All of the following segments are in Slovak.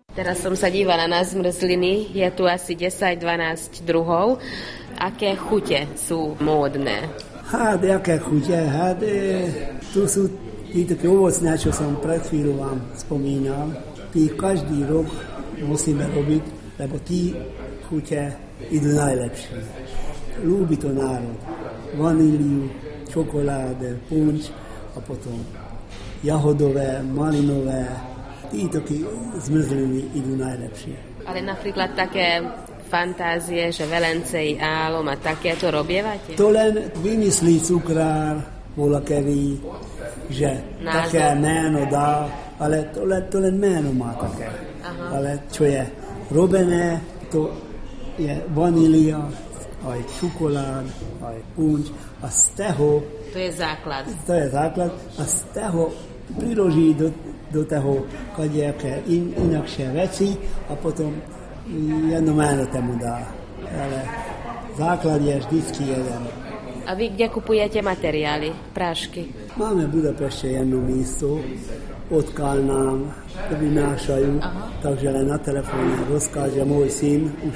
Teraz som sa dívala na zmrzliny, je tu asi 10-12 druhov. Aké chute sú módne? Jaké chute? Tu sú tí také ovocné, čo som pred chvíľou vám spomínal. Tí každý rok musíme robiť, lebo tí chute idú najlepšie. Ľúbi to národ. Vaníliu, čokoláde, punč a potom jahodové, malinové. Títo zmrzliny idú najlepšie. Ale napríklad také fantázie, že velencej, álom a takéto robievate? To len vymyslí cukrár, volakevý, že také meno dá, ale to len meno má také. Aha. Ale čo je robené, to je vanília, aj čokolád, aj punč a z toho... To je základ. To je základ a z toho priloží do toho kadejaké inakšie veci a potom jedno meno tomu dá. Ale základ je vždycky jeden. A vy kde kupujete materiály, prášky? Máme v Budapešte jedno místo, odkiaľ nám vynášajú, takže len na telefóne rozkáže môj syn, už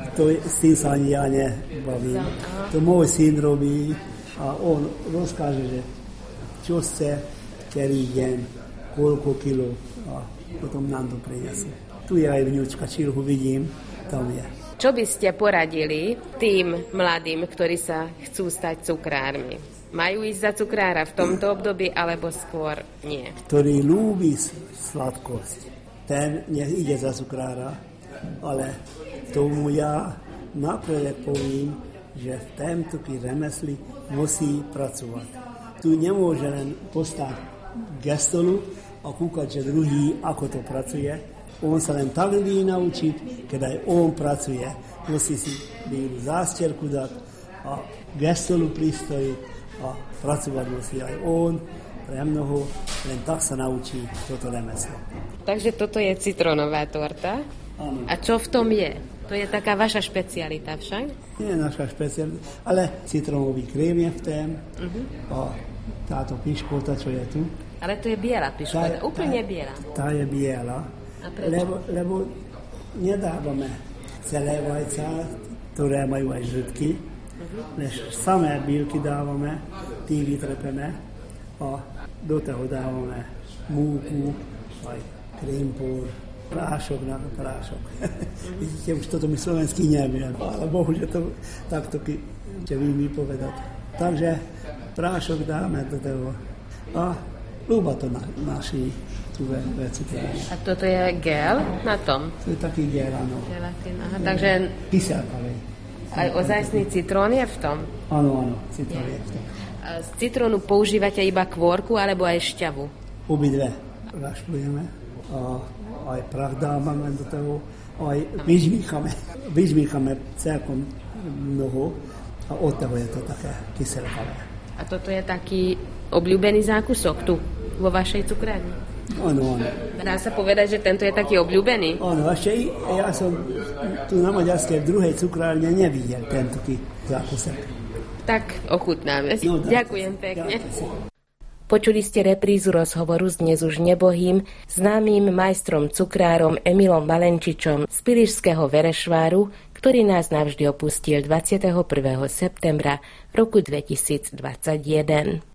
s tým sa ani ja nebavím. To môj syn robí a on rozkáže, že čo chce, ktorý deň, koľko kilo a potom nám to prinesú. Tu je aj vňučka, čilhu vidím, tam je. Čo by ste poradili tým mladým, ktorí sa chcú stať cukrármi? Majú ísť za cukrára v tomto období, alebo skôr nie? Ktorý ľúbi sladkosť, ten nech ide za cukrára, ale tomu ja naprede povím, že v tomto remesli musí pracovať. Tu nemôže len postať gestolu a kúkať, že druhý ako to pracuje. On sa len tak vie naučiť, keď aj on pracuje. Musí si bílu zásterku dať a gestolu pristojiť a pracovať musí aj on. Pre mnoho len tak sa naučí toto remeslo. Takže toto je citrónová torta? Áno. A čo v tom je? To je taká vaša špecialita však? Nie je naša špecialita, ale citrónový krém je v tém a táto piškota, čo je tu. Ale to je biela piškota, úplne biela. Tá je biela, lebo nedávame celé vajca, ktoré majú aj žrtky, než samé bílky dávame, tí vytrepeme a do toho dávame múku, aj krimpor, prášok na prášok. Vidíte, už toto mi slovenský neviem, ale Bohu, že to takto vy mi povedať. Takže prášok dáme do toho a ľúba to naši tu veci. A toto je gel na tom? To je taký gel, áno. Takže kyselkavý. Aj ozajstný citrón je v tom? Áno, citrón je v tom. A z citrónu používate iba kôrku alebo aj šťavu? Obidve rašplujeme a aj prach dávame do toho, aj vyžmýchame celkom mnoho a od toho je to také kyselkavé. A toto je taký obľúbený zákusok tu vo vašej cukrárni? Áno. Dá sa povedať, že tento je taký obľúbený? Áno, ja som tu na Maďarskej v druhej cukrárne nevidel tento zákusok. Tak ochutnáme si. Ďakujem pekne. Počuli ste reprízu rozhovoru s dnes už nebohým, známym majstrom cukrárom Emilom Valenčičom z Pilišského Verešváru, ktorý nás navždy opustil 21. septembra roku 2021.